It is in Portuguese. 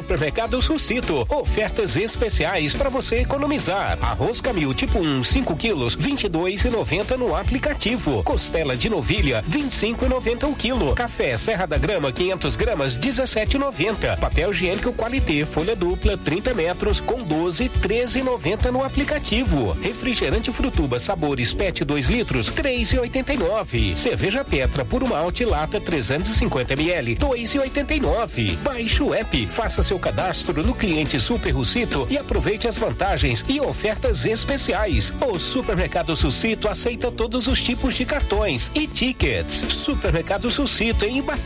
Supermercado Sucito, ofertas especiais para você economizar. Arroz Camil tipo 1, 5 quilos, 22,90 no aplicativo. Costela de novilha, 25,90 o quilo. Café Serra da Grama, 500 gramas, 17,90. Papel higiênico Qualité, folha dupla, 30 metros, com 12, 13,90 no aplicativo. Refrigerante Frutuba Sabores PET 2 litros, 3,89. Cerveja Petra por malte lata 350 ml, 2,89. Baixe o app, faça seu cadastro no cliente Super Rucito e aproveite as vantagens e ofertas especiais. O Supermercado Sucito aceita todos os tipos de cartões e tickets. Supermercado Sucito em Ibaté.